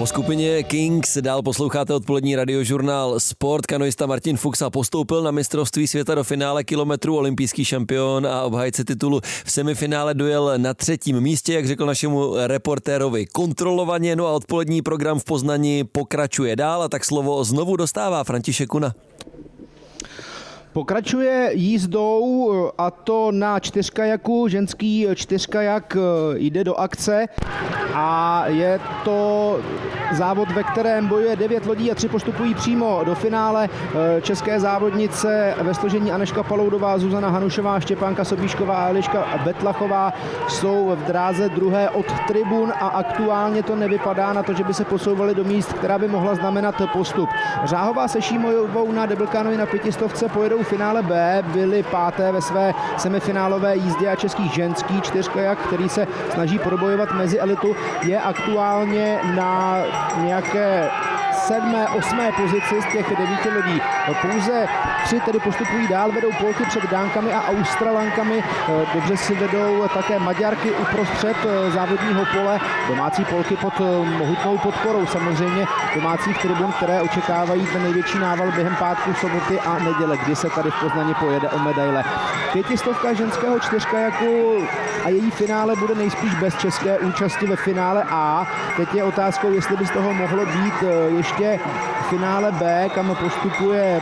Po skupině Kings dál posloucháte odpolední radiožurnál Sport. Kanoista Martin Fuchs postoupil na mistrovství světa do finále kilometru, olympijský šampion a obhájce titulu v semifinále dojel na 3. místě, jak řekl našemu reportérovi, kontrolovaně. No a odpolední program v Poznani pokračuje dál a tak slovo znovu dostává František Kuna. Pokračuje jízdou, a to na čtyřkajaku. Ženský čtyřkajak jde do akce a je to závod, ve kterém bojuje 9 lodí a 3 postupují přímo do finále. České závodnice ve složení Anežka Paloudová, Zuzana Hanušová, Štěpánka Sobíšková a Eliška Betlachová jsou v dráze druhé od tribun a aktuálně to nevypadá na to, že by se posouvali do míst, která by mohla znamenat postup. Řáhová se Šímojovou na Deblkánovi na 500 pojedou finále B, byli páté ve své semifinálové jízdě a český ženský čtyřkajak, který se snaží probojovat mezi elitu, je aktuálně na nějaké 7., 8. pozici z těch 9 lodí. Pouze 3 tedy postupují dál, vedou Polky před Dánkami a Australankami. Dobře si vedou také Maďarky uprostřed závodního pole. Domácí Polky pod mohutnou podporou samozřejmě domácích tribun, které očekávají ten největší nával během pátku, soboty a neděle, kdy se tady v Poznani pojede o medaile. 500 ženského čtyřkajaku a její finále bude nejspíš bez české účasti ve finále A. Teď je otázkou, jestli by z toho mohlo být ještě finále B, kam postupuje